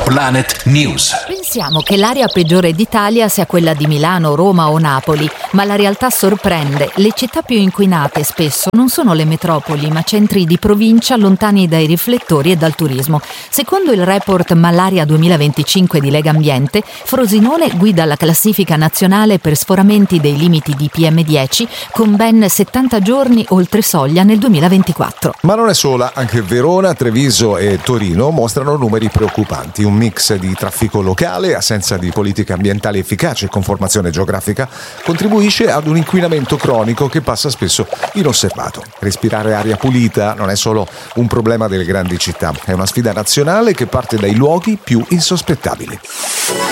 Planet News. Pensiamo che l'area peggiore d'Italia sia quella di Milano, Roma o Napoli, ma la realtà sorprende. Le città più inquinate spesso non sono le metropoli, ma centri di provincia lontani dai riflettori e dal turismo. Secondo il report Malaria 2025 di Legambiente, Frosinone guida la classifica nazionale per sforamenti dei limiti di PM10 con ben 70 giorni oltre soglia nel 2024. Ma non è sola, anche Verona, Treviso e Torino mostrano numeri preoccupanti. Un mix di traffico locale, assenza di politiche ambientali efficaci e conformazione geografica contribuisce ad un inquinamento cronico che passa spesso inosservato. Respirare aria pulita non è solo un problema delle grandi città, è una sfida nazionale che parte dai luoghi più insospettabili.